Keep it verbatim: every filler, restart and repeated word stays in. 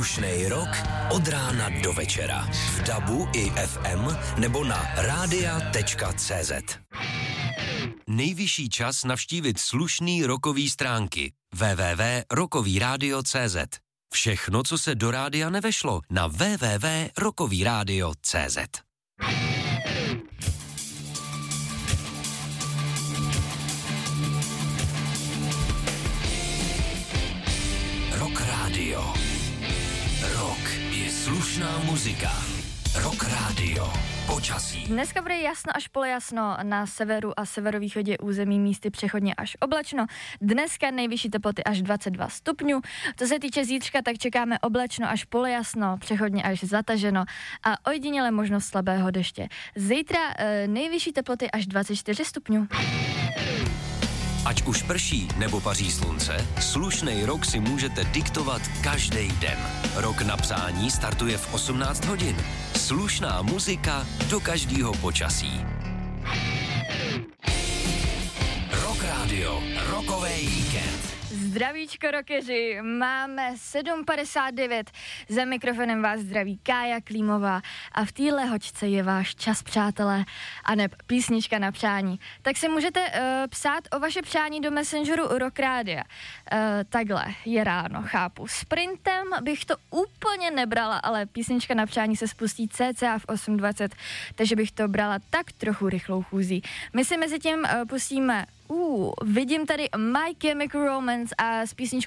Slušnej rok od rána do večera. V dabu i ef em nebo na rádia tečka cé zet. Nejvyšší čas navštívit slušný rokový stránky. w w w tečka rokový rádio tečka cé zet. Všechno, co se do rádia nevešlo, na w w w tečka rokový rádio tečka cé zet. Rock Radio. Rock je slušná muzika. Rock Radio. Počasí. Dneska bude jasno až polojasno, na severu a severovýchodě území místy přechodně až oblačno. Dneska nejvyšší teploty až dvacet dva stupňů. Co se týče zítřka, tak čekáme oblačno až polojasno, přechodně až zataženo a ojediněle možnost slabého deště. Zítra e, nejvyšší teploty až dvacet čtyři stupňů. Ať už prší nebo paří slunce, slušnej rok si můžete diktovat každý den. Rok na přání startuje v osmnáct hodin. Slušná muzika do každého počasí. Rock Radio, rokový víkend. Zdravíčko rockeři, máme sedm padesát devět, za mikrofonem vás zdraví Kája Klímová a v téhle hoďce je váš čas, přátelé, a neb písnička na přání. Tak si můžete uh, psát o vaše přání do Messengeru Rock Rádia. Uh, takhle, je ráno, chápu. Sprintem bych to úplně nebrala, ale písnička na přání se spustí cca v osm dvacet, takže bych to brala tak trochu rychlou chůzí. My si mezi tím uh, pustíme Uh, vidím tady My Chemical Romance a s písničkou